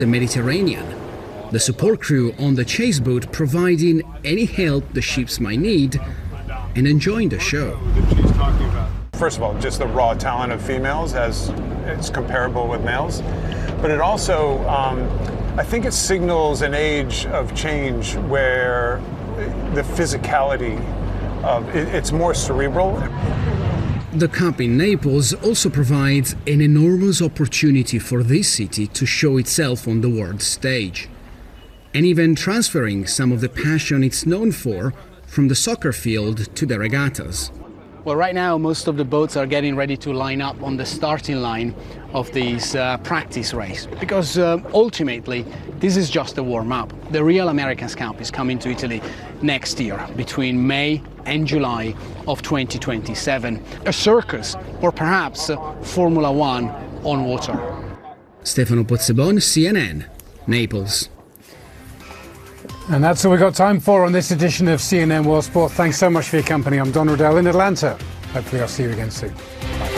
the Mediterranean. The support crew on the chase boat providing any help the ships might need and enjoying the show. First of all, just the raw talent of females it's comparable with males, but it also, I think it signals an age of change where the physicality of it's more cerebral. The Cup in Naples also provides an enormous opportunity for this city to show itself on the world stage, and even transferring some of the passion it's known for from the soccer field to the regattas. Well, right now most of the boats are getting ready to line up on the starting line of this practice race, because ultimately this is just a warm-up. The real America's Cup is coming to Italy next year, between May and July of 2027. A circus, or perhaps Formula One on water. Stefano Pozzebon, CNN, Naples. And that's all we've got time for on this edition of CNN World Sport. Thanks so much for your company. I'm Don Riddell in Atlanta. Hopefully I'll see you again soon. Bye.